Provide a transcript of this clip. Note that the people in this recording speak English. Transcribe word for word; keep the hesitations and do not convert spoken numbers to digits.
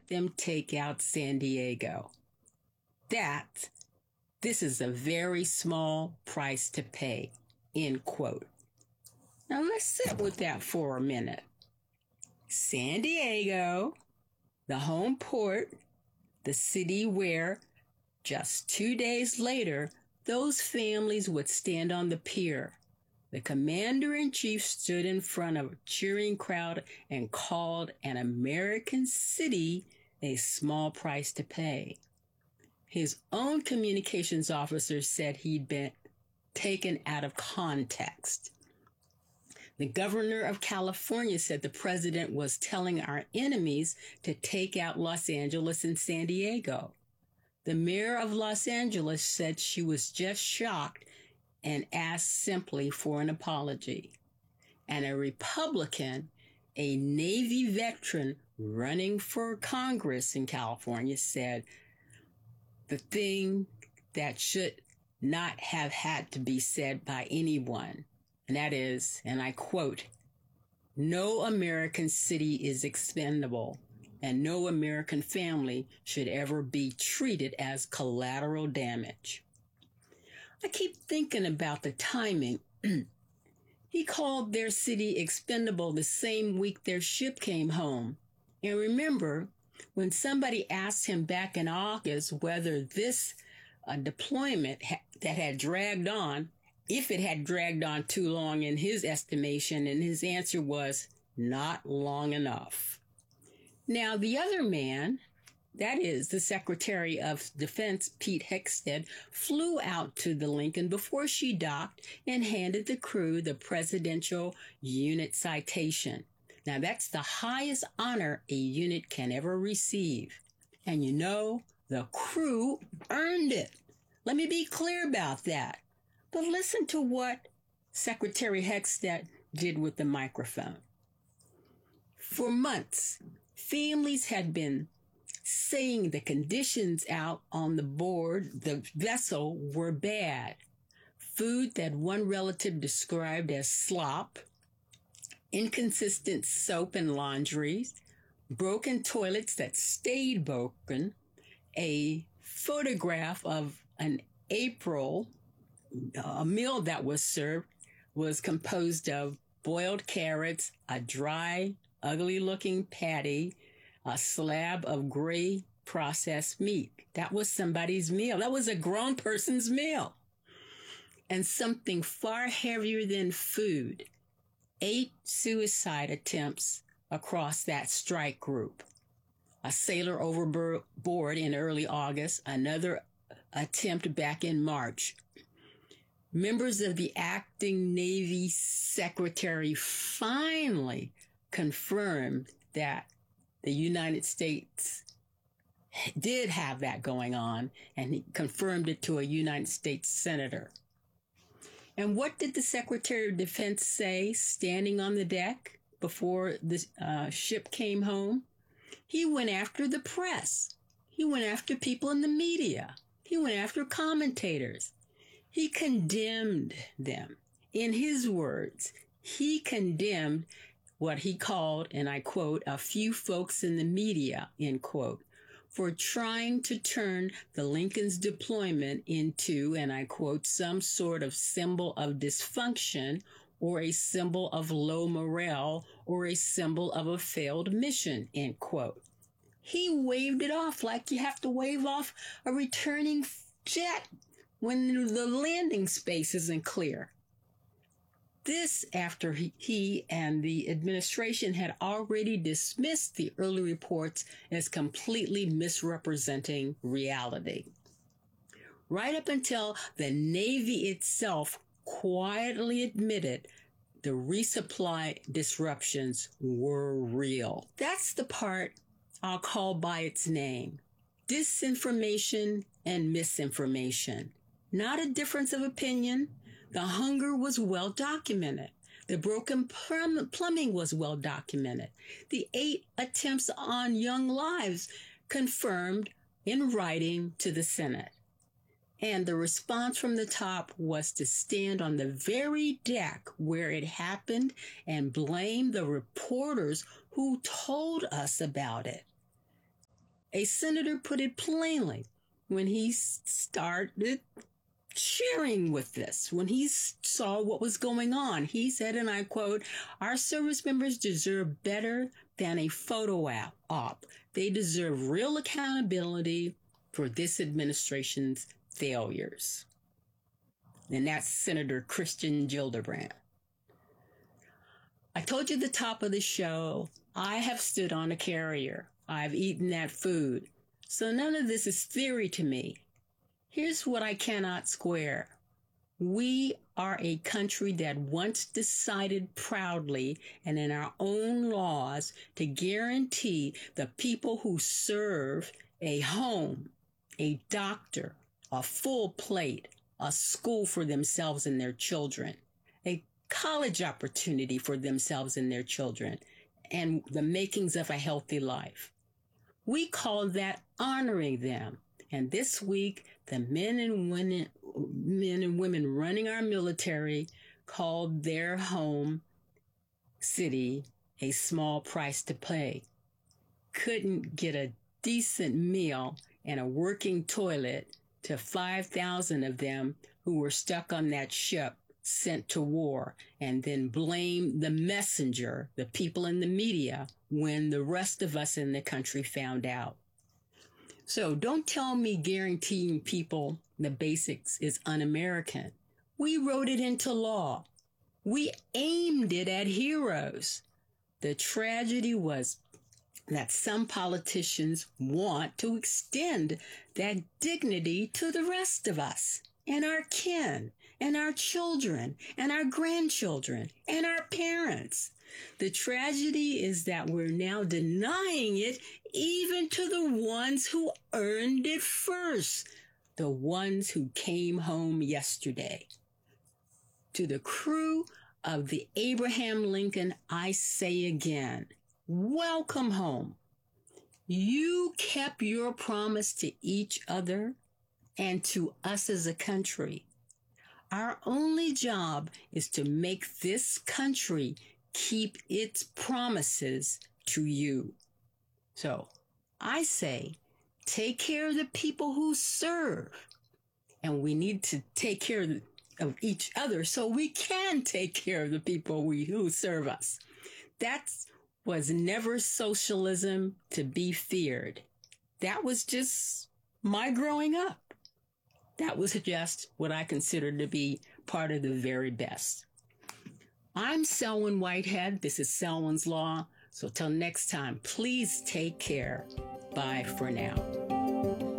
let them take out San Diego. That, this is a very small price to pay, end quote. Now let's sit with that for a minute. San Diego, the home port, the city where just two days later, those families would stand on the pier. The commander-in-chief stood in front of a cheering crowd and called an American city a small price to pay. His own communications officer said he'd been taken out of context. The governor of California said the president was telling our enemies to take out Los Angeles and San Diego. The mayor of Los Angeles said she was just shocked and asked simply for an apology. And a Republican, a Navy veteran running for Congress in California, said the thing that should not have had to be said by anyone, and that is, and I quote, "No American city is expendable, and no American family should ever be treated as collateral damage." I keep thinking about the timing. He called their city expendable the same week their ship came home. And remember, when somebody asked him back in August whether this uh, deployment ha- that had dragged on, if it had dragged on too long in his estimation, and his answer was not long enough. Now, the other man, that is the Secretary of Defense, Pete Hegseth, flew out to the Lincoln before she docked and handed the crew the Presidential Unit Citation. Now, that's the highest honor a unit can ever receive. And you know, the crew earned it. Let me be clear about that. But listen to what Secretary Hegseth did with the microphone. For months, families had been saying the conditions out on the board, the vessel, were bad. Food that one relative described as slop, inconsistent soap and laundry, broken toilets that stayed broken, a photograph of an April, a meal that was served was composed of boiled carrots, a dry, ugly-looking patty, a slab of gray processed meat. That was somebody's meal. That was a grown person's meal. And something far heavier than food, eight suicide attempts across that strike group. A sailor overboard in early August, another attempt back in March. Members of the acting Navy Secretary finally confirmed that the United States did have that going on, and he confirmed it to a United States senator. And what did the Secretary of Defense say standing on the deck before the uh, ship came home? He went after the press. He went after people in the media. He went after commentators. He condemned them. In his words, he condemned what he called, and I quote, "a few folks in the media," end quote, for trying to turn the Lincoln's deployment into, and I quote, "some sort of symbol of dysfunction or a symbol of low morale or a symbol of a failed mission," end quote. He waved it off like you have to wave off a returning jet when the landing space isn't clear. This after he, he and the administration had already dismissed the early reports as completely misrepresenting reality. Right up until the Navy itself quietly admitted the resupply disruptions were real. That's the part I'll call by its name: disinformation and misinformation. Not a difference of opinion. The hunger was well documented. The broken plum- plumbing was well documented. The eight attempts on young lives confirmed in writing to the Senate. And the response from the top was to stand on the very deck where it happened and blame the reporters who told us about it. A senator put it plainly when he started sharing with this, when he saw what was going on. He said, and I quote, "Our service members deserve better than a photo op. They deserve real accountability for this administration's failures." And that's Senator Christian Gillibrand. I told you at the top of the show, I have stood on a carrier. I've eaten that food. So none of this is theory to me. Here's what I cannot square. We are a country that once decided proudly and in our own laws to guarantee the people who serve a home, a doctor, a full plate, a school for themselves and their children, a college opportunity for themselves and their children, and the makings of a healthy life. We call that honoring them. And this week, the men and women, men and women running our military called their home city a small price to pay. Couldn't get a decent meal and a working toilet to five thousand of them who were stuck on that ship sent to war, and then blame the messenger, the people in the media, when the rest of us in the country found out. So don't tell me guaranteeing people the basics is un-American. We wrote it into law. We aimed it at heroes. The tragedy was that some politicians want to extend that dignity to the rest of us and our kin and our children and our grandchildren and our parents. The tragedy is that we're now denying it even to the ones who earned it first, the ones who came home yesterday. To the crew of the Abraham Lincoln, I say again, welcome home. You kept your promise to each other and to us as a country. Our only job is to make this country keep its promises to you. So I say, take care of the people who serve. And we need to take care of each other so we can take care of the people we, who serve us. That was never socialism to be feared. That was just my growing up. That was just what I considered to be part of the very best. I'm Selwyn Whitehead. This is Selwyn's Law. So till next time, please take care. Bye for now.